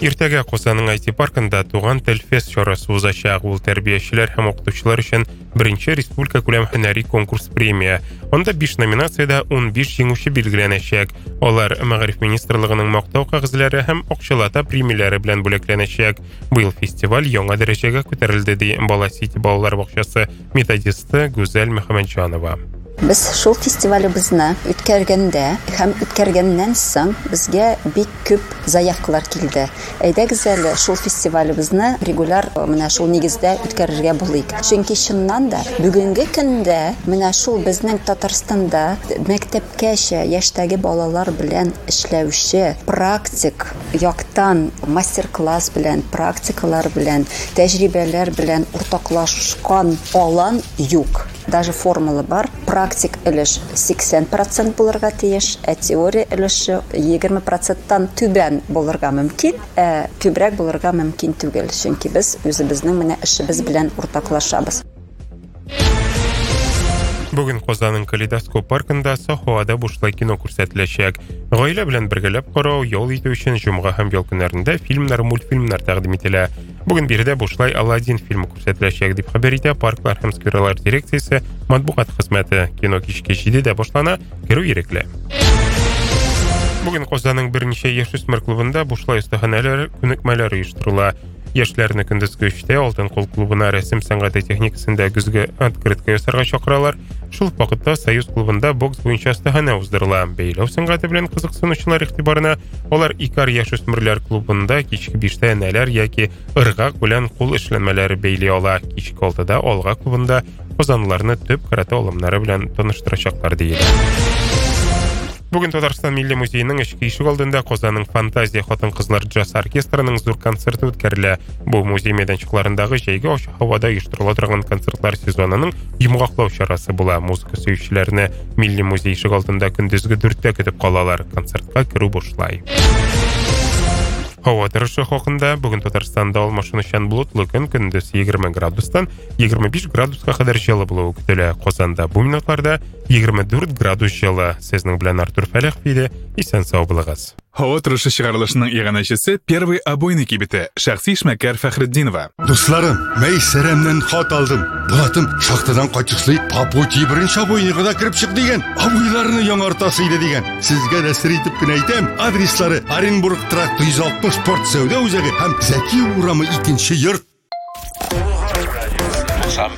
Иртәгә Косаның IT паркында туган тел фест чарасы узачак. Ул тәрбиячеләр һәм укытучылар өчен беренче республика күләм һөнәри конкурс премия. Онда 5 номинациядә 15 җиңүче билгеләнәчәк. Алар Мәгариф министрлыгының мактау кагызлары һәм акчалата премияләре белән бүләкләнәчәк. Быел фестиваль яңа дәрәҗәгә күтәрелде ди Бала Сити балалар бакчасы методисты Гүзәл Мөхәммәтҗанова. Без шул фестивалебезне үткәргәндә һәм үткәргәннән соң безгә бик күп заявкалар килде. Әйдәгез әле шул фестивалебезне регуляр менә шул нигездә үткәрергә булыйк. Чөнки чыннан да бүгенге көндә менә шул безнең Татарстанда мәктәпкәчә яшьтәге балалар белән эшләүче практик яктан мастер-класс белән, практикалар белән, тәҗрибәләр белән уртаклашкан алан юк. Даже формула бар. Практик өлеш 80% булырга тиеш, теория өлеше 20%-тан түбән булырга мөмкин, күбрәк булырга мөмкин түгел. Чөнки без үзебезнең менә эшебез белән уртаклашабыз. Бүген Казанның Калейдоскоп паркында Сахуада бушлай кино күрсәтеләчәк. Гаилә белән бергәләп карау, ял итү өчен җомга һәм ял көннәрендә фильмнар, мультфильмнар тәкъдим ителә. Бүген биредә бушлай Аладдин фильмы күрсәтеләчәк дип хәбәр итә парклар һәм скверлар дирекциясе матбугат хезмәте. Кино кичке 7-дә башлана, керү ирекле. Бүген Казанның берничә яшүсмер клубында бушлай остаханәләр, күнекмәләр оештырыла. Яшьләрне көндезге 3-тә Алтын кул клубына рәсем сәнгате техникасында көзге открытка ясарга чакыралар. Шул вакытта Союз клубында бокс буенча остахана уздырыла. Бәйләү сәнгате белән кызыксынучылар игътибарына алар Икар яшүсмерләр клубында кичке 5-тә нәләр яки ыргак белән кул эшләнмәләре бәйли ала. Кичке 6-да Алга клубында казанлыларны төп карате алымнары белән таныштырачаклар диелә. Бүген Татарстан Милли музейының эчке ишек алдында Казанның Фантазия хатын-кызлар джаз оркестрының зур концерты үткәрелә. Бу музей мәйданчыкларындагы җәйге ачык һавада оештырыла торган концертлар сезонының йомгаклау чарасы була. Музыка сөючеләрне Милли музей ишек алдында көндезге 4-тә көтеп калалар. Концертка керү бушлай. Һава торышы хакында бүген Татарстанда алмашынучан болытлы көн, көндез 20 градустан 25 градуска кадәр җылы булуы көтелә. Казанда бу минутларда 24 градус җылы. Сезнең белән Артур Фәләхфиде, исән сау булыгыз. Һава торышы чыгарылышының иганәчесе первый обойный кибете Шәхси Эшмәкәр Фәхретдинова. Дусларым, Мәйсәрәмнән хат алдым. Булатым шахтадан кайтышлый Папути беренче обойныйга да кирип чык дигән. Абыйларны яңартасы иде дигән. Сезгә дә сер итеп кенә әйтәм. Адреслары Оренбург тракт 160 спорт сәүдә үзәге һәм Зәки урамы 2-нче йорт.